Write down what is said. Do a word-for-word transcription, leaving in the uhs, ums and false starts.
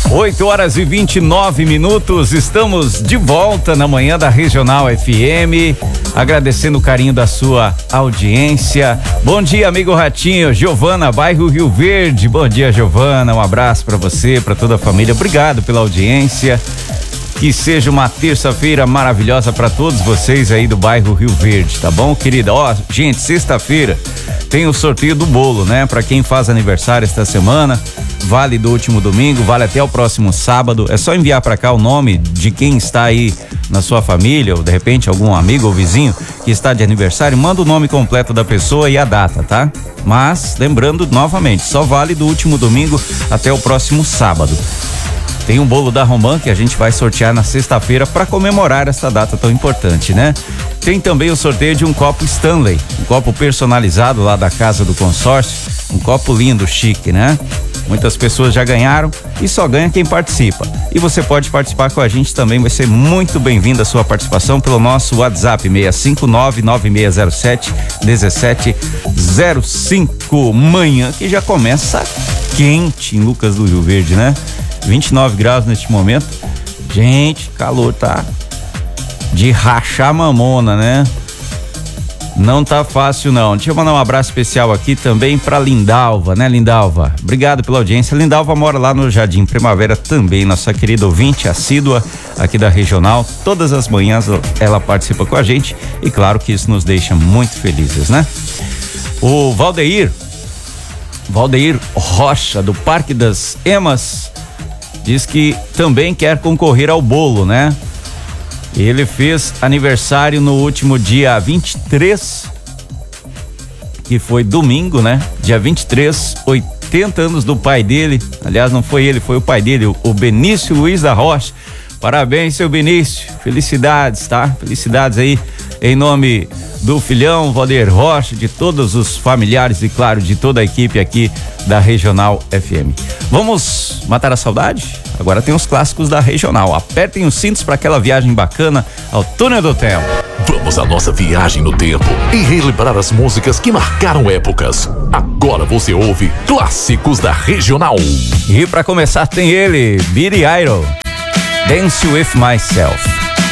oito horas e vinte e nove minutos, estamos de volta na manhã da Regional F M, agradecendo o carinho da sua audiência. Bom dia, amigo Ratinho, Giovana, bairro Rio Verde. Bom dia, Giovana, um abraço para você, para toda a família. Obrigado pela audiência. Que seja uma terça-feira maravilhosa para todos vocês aí do bairro Rio Verde, tá bom, querida? Ó, gente, sexta-feira tem o sorteio do bolo, né? Para quem faz aniversário esta semana, vale do último domingo, vale até o próximo sábado. É só enviar para cá o nome de quem está aí na sua família, ou de repente algum amigo ou vizinho que está de aniversário, manda o nome completo da pessoa e a data, tá? Mas, lembrando novamente, só vale do último domingo até o próximo sábado. Tem um bolo da Roman que a gente vai sortear na sexta-feira para comemorar essa data tão importante, né? Tem também o sorteio de um copo Stanley, um copo personalizado lá da Casa do Consórcio, um copo lindo, chique, né? Muitas pessoas já ganharam e só ganha quem participa. E você pode participar com a gente também, vai ser muito bem-vinda a sua participação pelo nosso WhatsApp seis cinco nove nove seis zero sete um sete zero cinco. Manhã que já começa quente em Lucas do Rio Verde, né? vinte e nove graus neste momento. Gente, calor tá de rachar mamona, né? Não tá fácil não. Deixa eu mandar um abraço especial aqui também pra Lindalva, né, Lindalva? Obrigado pela audiência. Lindalva mora lá no Jardim Primavera também, nossa querida ouvinte assídua aqui da Regional. Todas as manhãs ela participa com a gente e claro que isso nos deixa muito felizes, né? O Valdeir, Valdeir Rocha, do Parque das Emas, diz que também quer concorrer ao bolo, né? Ele fez aniversário no último dia vinte e três, que foi domingo, né? Dia vinte e três, oitenta anos do pai dele. Aliás, não foi ele, foi o pai dele, o Benício Luiz da Rocha. Parabéns, seu Benício. Felicidades, tá? Felicidades aí em nome do filhão Valdeir Rocha, de todos os familiares e, claro, de toda a equipe aqui da Regional F M. Vamos matar a saudade? Agora tem os clássicos da Regional. Apertem os cintos para aquela viagem bacana ao Túnel do Tempo. Vamos à nossa viagem no tempo e relembrar as músicas que marcaram épocas. Agora você ouve Clássicos da Regional. E para começar tem ele, Billy Idol, Dance With Myself.